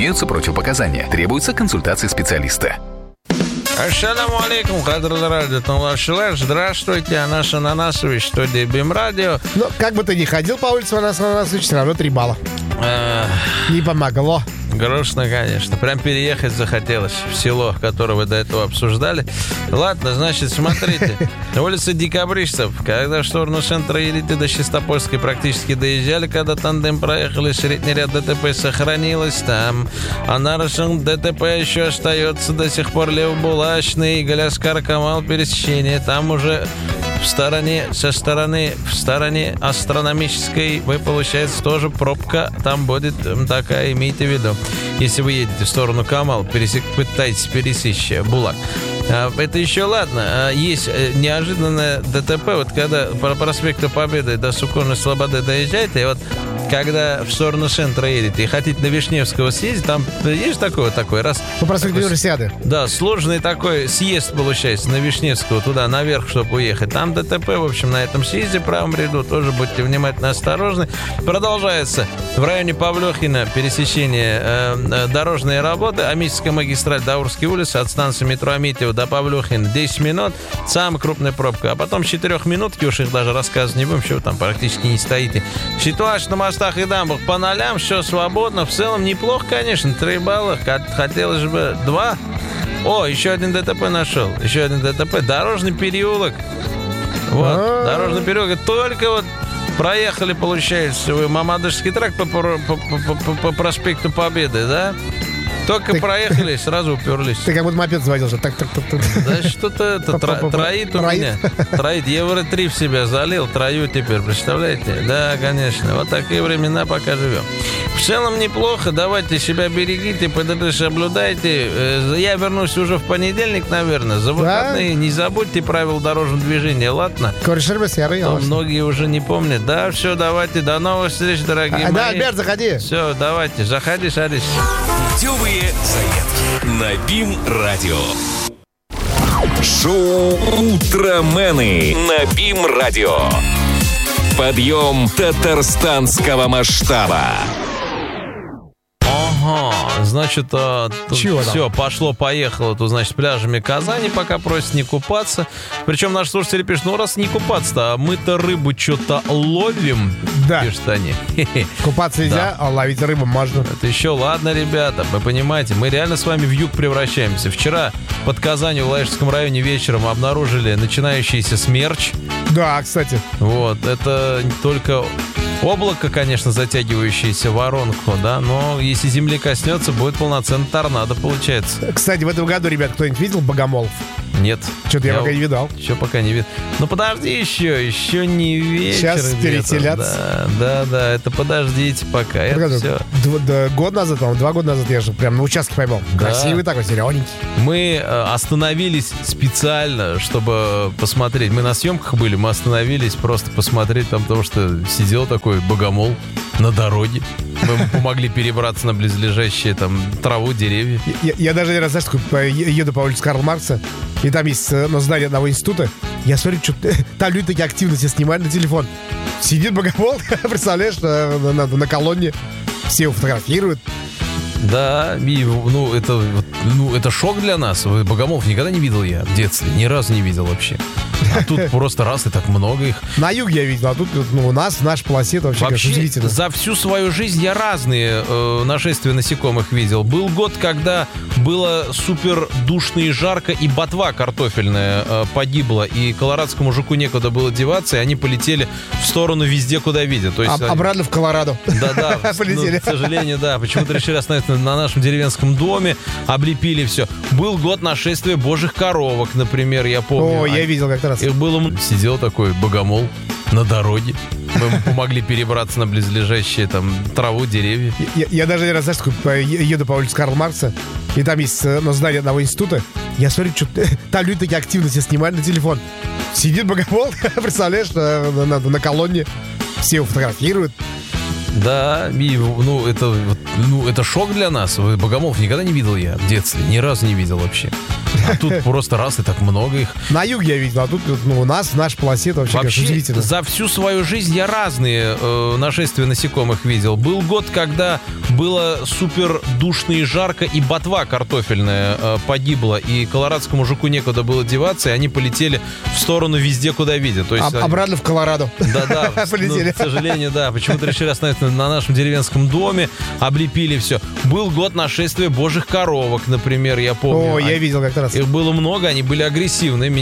Имеются противопоказания. Требуется консультация специалиста. Ассаламу алейкум, кадры радио Тамлашилаш. Здравствуйте, Анас Ананасович, студия БИМ радио. Ну, как бы ты ни ходил по улице, Анас Ананасович, все равно 3 балла. Не помогло. Грустно, конечно. Прям переехать захотелось в село, которое вы до этого обсуждали. Ладно, значит, смотрите. Улица Декабристов. Когда в сторону центра елиты до Чистопольской практически доезжали, когда тандем проехали, средний ряд ДТП сохранилось там. А на ДТП еще остается до сих пор Левобулачный, Галяскар-Камал пересечение. Там уже в стороне астрономической вы, получается, тоже пробка там будет такая, имейте в виду. Если вы едете в сторону Камал, пытаетесь пересечь Булак. Это еще ладно. Есть неожиданное ДТП. Вот когда по проспекту Победы до Суконной Слободы доезжаете, и вот когда в сторону центра едете и хотите на Вишневского съездить, там есть такой раз. По проспекту Универсиады. Да, сложный такой съезд получается на Вишневского туда наверх, чтобы уехать. Там ДТП, в общем, на этом съезде в правом ряду. Тоже будьте внимательно осторожны. Продолжается в районе Павлёхина пересечение дорожные работы. Амитская магистраль, Даурские улицы, от станции метро Аметьево до Павлёхина 10 минут. Самая крупная пробка. А потом 4 минутки, уж их даже рассказывать не будем, что вы там практически не стоите. Ситуация на мостах и дамбах по нолям, все свободно. В целом неплохо, конечно. 3 балла. Хотелось бы 2. О, еще один ДТП нашел. Еще один ДТП. Дорожный переулок. Вот, дорожный переулок. Только вот проехали, получается, вы Мамадышский тракт по проспекту Победы, да? Только проехали, сразу уперлись. Ты как будто мопед заводил. Так. Да что-то это троит у меня. Троит. Евро 3 в себя залил, трою теперь, представляете? Да, конечно. Вот такие времена пока живем. В целом неплохо. Давайте себя берегите, ПДД соблюдайте. Я вернусь уже в понедельник, наверное. За выходные не забудьте правила дорожного движения, ладно? Многие уже не помнят. Да, все, давайте. До новых встреч, дорогие мои. Да, Альберт, заходи. Все, давайте. Заходи, садись. Путевые заметки на БИМ радио. Шоу «Утромены» на БИМ радио. Подъем татарстанского масштаба. Ага, значит, все, пошло-поехало. Тут, значит, пляжами Казани пока просят не купаться. Причем наши слушатели пишут, ну раз не купаться-то, а мы-то рыбу что-то ловим. Да. Пишут они. Купаться нельзя, а ловить рыбу можно. Это еще ладно, ребята, вы понимаете, мы реально с вами в юг превращаемся. Вчера под Казанью в Лаишском районе вечером обнаружили начинающийся смерч. Да, кстати. Вот, это только облако, конечно, затягивающееся воронку, да, но если земли коснется, будет полноценный торнадо, получается. Кстати, в этом году, ребят, кто-нибудь видел богомолов? Нет. Что-то я пока не видал. Еще пока не видел. Ну, подожди еще не вечер. Сейчас переселятся. Да, это подождите пока. Это все. 2 года назад я же прям на участке поймал. Да. Красивый такой, зелененький. Мы остановились специально, чтобы посмотреть. Мы на съемках были, мы остановились просто посмотреть там, потому что сидел такой богомол на дороге. Мы ему помогли перебраться на близлежащие там траву, деревья. Я даже, знаешь, еду по улице Карла Маркса, и там есть здание одного института. Я смотрю, что там люди такие активно себя снимают на телефон. Сидит богомол, представляешь, на колонне. Все его фотографируют. Да, и, это шок для нас. Богомолов никогда не видел я в детстве. Ни разу не видел вообще. А тут просто раз и так много их. На юге я видел, а тут у нас, в нашей полосе, это вообще удивительно. За всю свою жизнь я разные нашествия насекомых видел. Был год, когда было супер душно и жарко, и ботва картофельная погибла, и колорадскому жуку некуда было деваться, и они полетели в сторону везде, куда видят. То есть обратно в Колорадо. Да, полетели. К сожалению, да. Почему-то решили остановиться на нашем деревенском доме, облепили все. Был год нашествия божьих коровок, например, я помню. О, я видел как-то раз. Их было... Сидел такой богомол на дороге. Мы ему помогли перебраться на близлежащие там траву, деревья. Я даже, знаешь, еду по улице Карла Маркса, и там есть здание одного института. Я смотрю, что там люди такие активно себя снимают на телефон. Сидит богомол, представляешь, на колонне. Все его фотографируют. Да, и, это шок для нас. Богомолов никогда не видел я в детстве. Ни разу не видел вообще. А тут просто раз и так много их. На юге я видел, а тут у нас, в нашей полосе, это вообще удивительно. За всю свою жизнь я разные нашествия насекомых видел. Был год, когда было супер душно и жарко, и ботва картофельная погибла, и колорадскому жуку некуда было деваться, и они полетели в сторону везде, куда видят. То есть, обратно в Колорадо. Да-да, полетели. К сожалению, да. Почему-то решили остановиться на нашем деревенском доме, облепили все. Был год нашествия божьих коровок, например, я помню. О, я видел как-то раз. Их было много, они были агрессивны.